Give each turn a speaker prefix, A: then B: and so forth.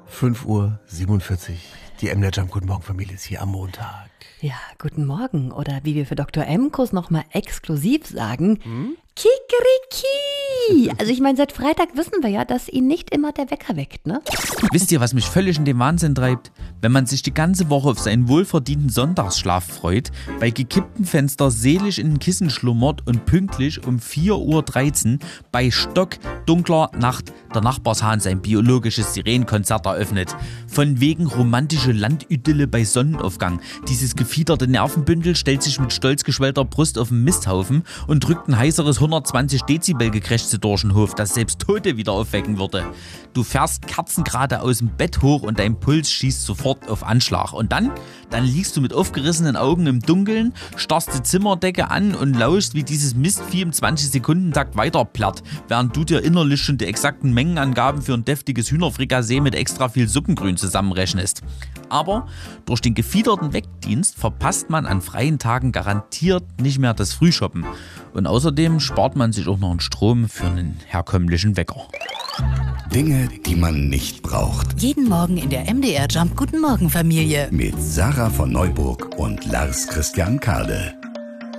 A: 5:47 Uhr. Die MDR Jump Guten Morgen Familie ist hier am Montag.
B: Ja, guten Morgen. Oder wie wir für Dr. Emkus nochmal exklusiv sagen, Kikeriki! Also ich meine, seit Freitag wissen wir ja, dass ihn nicht immer der Wecker weckt, ne?
C: Wisst ihr, was mich völlig in den Wahnsinn treibt? Wenn man sich die ganze Woche auf seinen wohlverdienten Sonntagsschlaf freut, bei gekipptem Fenster selig in den Kissen schlummert und pünktlich um 4:13 Uhr bei stockdunkler Nacht der Nachbarshahn sein biologisches Sirenenkonzert eröffnet. Von wegen romantische Landidylle bei Sonnenaufgang. Dieses gefiederte Nervenbündel stellt sich mit stolz geschwellter Brust auf den Misthaufen und drückt ein heißeres 120 Dezibel Gekrächze durch den Hof, das selbst Tote wieder aufwecken würde. Du fährst kerzengerade aus dem Bett hoch und dein Puls schießt sofort auf Anschlag. Und dann liegst du mit aufgerissenen Augen im Dunkeln, starrst die Zimmerdecke an und lauschst, wie dieses Mistvieh im 20-Sekundentakt weiterplärrt, während du dir innerlich schon die exakten Mengenangaben für ein deftiges Hühnerfrikassee mit extra viel Suppengrün zusammenrechnest. Aber durch den gefiederten Weckdienst verpasst man an freien Tagen garantiert nicht mehr das Frühshoppen. Und außerdem spart man sich auch noch einen Strom für einen herkömmlichen Wecker.
D: Dinge, die man nicht braucht.
E: Jeden Morgen in der MDR Jump Guten Morgen Familie.
D: Mit Sarah von Neuburg und Lars Christian Kade.